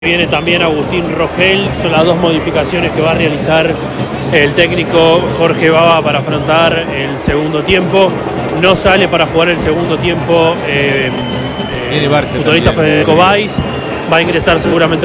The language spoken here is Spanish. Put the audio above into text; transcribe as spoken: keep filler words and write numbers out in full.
Viene también Agustín Rogel, son las dos modificaciones que va a realizar el técnico Jorge Baba para afrontar el segundo tiempo. No sale para jugar el segundo tiempo eh, eh, el futbolista Federico Valls, va a ingresar seguramente